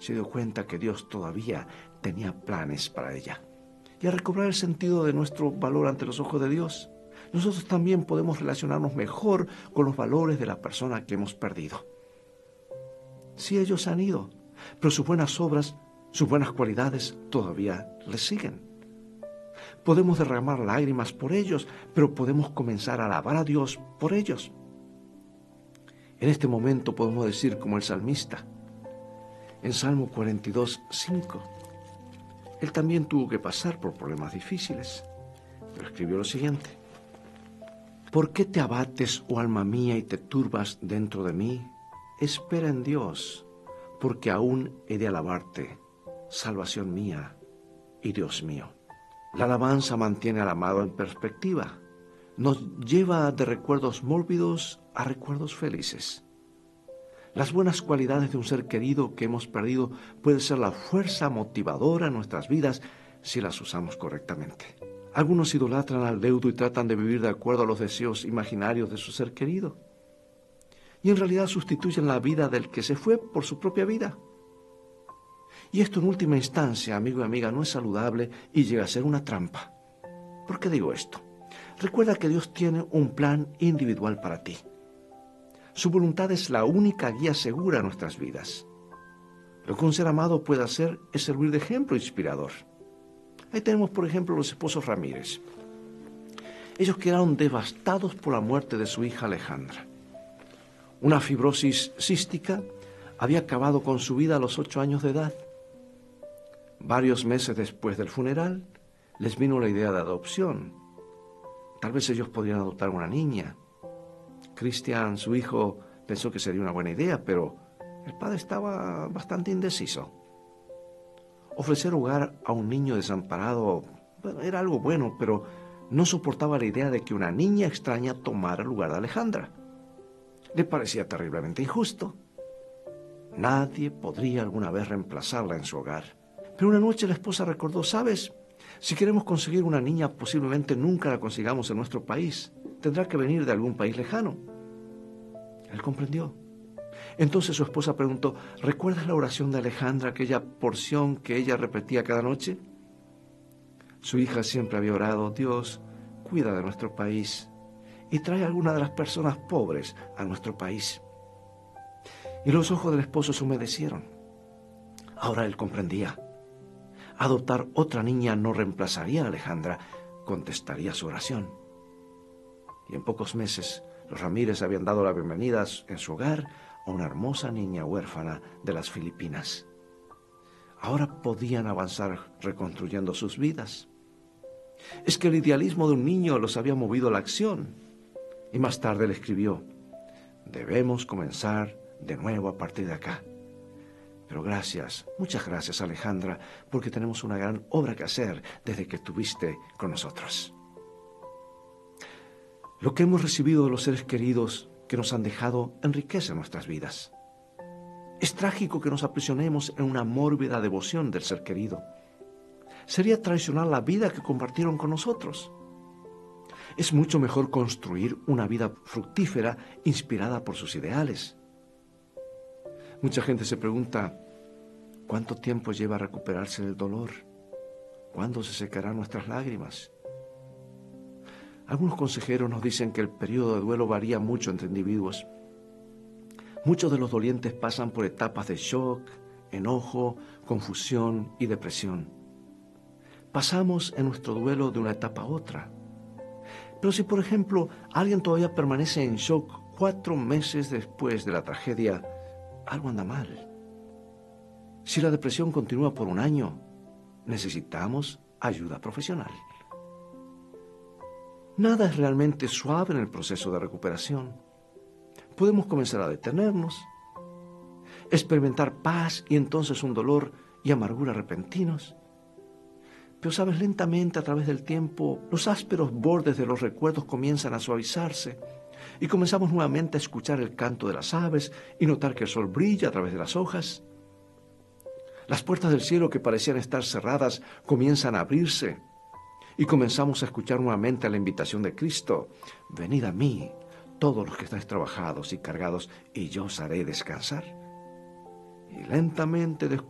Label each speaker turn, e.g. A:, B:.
A: se dio cuenta que Dios todavía tenía planes para ella. Y al recobrar el sentido de nuestro valor ante los ojos de Dios, nosotros también podemos relacionarnos mejor con los valores de la persona que hemos perdido. Sí, ellos han ido, pero sus buenas obras, sus buenas cualidades todavía les siguen. Podemos derramar lágrimas por ellos, pero podemos comenzar a alabar a Dios por ellos. En este momento podemos decir como el salmista, en Salmo 42:5, él también tuvo que pasar por problemas difíciles, pero escribió lo siguiente: ¿por qué te abates, oh alma mía, y te turbas dentro de mí? Espera en Dios, porque aún he de alabarte, salvación mía y Dios mío. La alabanza mantiene al amado en perspectiva, nos lleva de recuerdos mórbidos a recuerdos felices. Las buenas cualidades de un ser querido que hemos perdido pueden ser la fuerza motivadora en nuestras vidas si las usamos correctamente. Algunos idolatran al deudo y tratan de vivir de acuerdo a los deseos imaginarios de su ser querido. Y en realidad sustituyen la vida del que se fue por su propia vida. Y esto en última instancia, amigo y amiga, no es saludable y llega a ser una trampa. ¿Por qué digo esto? Recuerda que Dios tiene un plan individual para ti. Su voluntad es la única guía segura a nuestras vidas. Lo que un ser amado puede hacer es servir de ejemplo inspirador. Ahí tenemos, por ejemplo, los esposos Ramírez. Ellos quedaron devastados por la muerte de su hija Alejandra. Una fibrosis cística había acabado con su vida a los 8 años de edad. Varios meses después del funeral, les vino la idea de adopción. Tal vez ellos podrían adoptar una niña. Cristian, su hijo, pensó que sería una buena idea, pero el padre estaba bastante indeciso. Ofrecer hogar a un niño desamparado era algo bueno, pero no soportaba la idea de que una niña extraña tomara el lugar de Alejandra. Le parecía terriblemente injusto. Nadie podría alguna vez reemplazarla en su hogar. Pero una noche la esposa recordó, ¿sabes? Si queremos conseguir una niña, posiblemente nunca la consigamos en nuestro país. Tendrá que venir de algún país lejano. Él comprendió. Entonces su esposa preguntó, ¿recuerdas la oración de Alejandra, aquella porción que ella repetía cada noche? Su hija siempre había orado, Dios, cuida de nuestro país y trae a alguna de las personas pobres a nuestro país. Y los ojos del esposo se humedecieron. Ahora él comprendía. Adoptar otra niña no reemplazaría a Alejandra, contestaría su oración. Y en pocos meses, los Ramírez habían dado la bienvenida en su hogar a una hermosa niña huérfana de las Filipinas. Ahora podían avanzar reconstruyendo sus vidas. Es que el idealismo de un niño los había movido a la acción. Y más tarde le escribió, debemos comenzar de nuevo a partir de acá. Pero gracias, muchas gracias Alejandra, porque tenemos una gran obra que hacer desde que estuviste con nosotros. Lo que hemos recibido de los seres queridos que nos han dejado enriquece nuestras vidas. Es trágico que nos aprisionemos en una mórbida devoción del ser querido. Sería traicionar la vida que compartieron con nosotros. Es mucho mejor construir una vida fructífera inspirada por sus ideales. Mucha gente se pregunta, ¿cuánto tiempo lleva a recuperarse del dolor? ¿Cuándo se secarán nuestras lágrimas? Algunos consejeros nos dicen que el periodo de duelo varía mucho entre individuos. Muchos de los dolientes pasan por etapas de shock, enojo, confusión y depresión. Pasamos en nuestro duelo de una etapa a otra. Pero si, por ejemplo, alguien todavía permanece en shock 4 meses después de la tragedia, algo anda mal. Si la depresión continúa por 1 año, necesitamos ayuda profesional. Nada es realmente suave en el proceso de recuperación. Podemos comenzar a detenernos, experimentar paz y entonces un dolor y amargura repentinos. Pero sabes, lentamente a través del tiempo, los ásperos bordes de los recuerdos comienzan a suavizarse y comenzamos nuevamente a escuchar el canto de las aves y notar que el sol brilla a través de las hojas. Las puertas del cielo que parecían estar cerradas comienzan a abrirse y comenzamos a escuchar nuevamente la invitación de Cristo. Venid a mí, todos los que estáis trabajados y cargados, y yo os haré descansar. Y lentamente